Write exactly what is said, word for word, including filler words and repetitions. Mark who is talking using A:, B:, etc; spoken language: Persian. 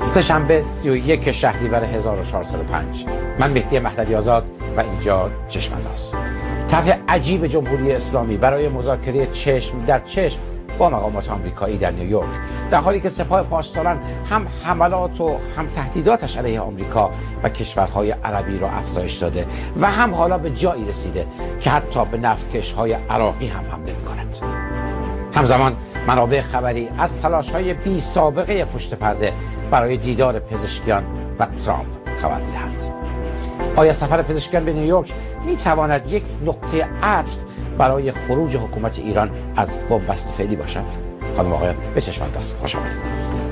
A: سه‌شنبه سی و یک شهریور هزار و چهارصد و پنج. من مهدی مهدوی آزاد و اینجا چشم انداز. طرح عجیب جمهوری اسلامی برای مذاکره چشم در چشم با مقامات آمریکایی در نیویورک، در حالی که سپاه پاسداران هم حملات و هم تهدیداتش علیه آمریکا و کشورهای عربی را افزایش داده و هم حالا به جایی رسیده که حتی به نفتکش‌های عراقی هم حمله می‌کند. همزمان منابع خبری از تلاش‌های بی سابقه پشت پرده برای دیدار پزشکیان و ترامپ خبر می‌دهند. آیا سفر پزشکیان به نیویورک می‌تواند یک نقطه عطف برای خروج حکومت ایران از بنبست فعلی باشد؟ خانم آقایان، به چشم انداز خوش آمدید.